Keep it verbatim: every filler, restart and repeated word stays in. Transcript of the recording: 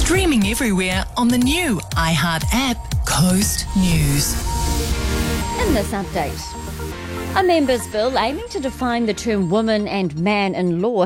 Streaming everywhere on the new iHeart app, Coast News. In this update, a members' bill aiming to define the term woman and man in law